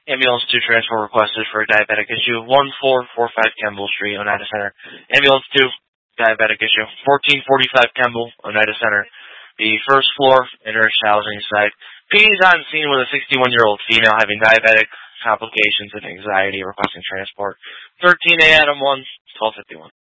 Ambulance 2 transfer requested for a diabetic issue, 1445 Kemble Street, Oneida Center. Ambulance 2, diabetic issue, 1445 Kemble, Oneida Center. The first floor, nurse housing site. PD's on scene with a 61-year-old female having diabetic complications and anxiety requesting transport. 13A Adam 1, 1251.